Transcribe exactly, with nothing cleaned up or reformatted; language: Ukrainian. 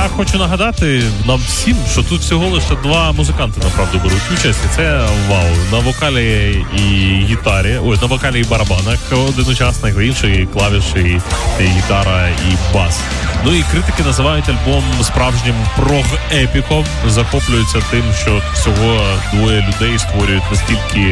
я хочу нагадати нам всім, що тут всього лише два музиканти, направду, беруть участь. І це вау. На вокалі і гітарі, ой, на вокалі і барабанах один учасник, інший клавіші, і гітара, і бас. Ну і критики називають альбом справжнім прог-епіком, захоплюються тим, що всього двоє людей створюють настільки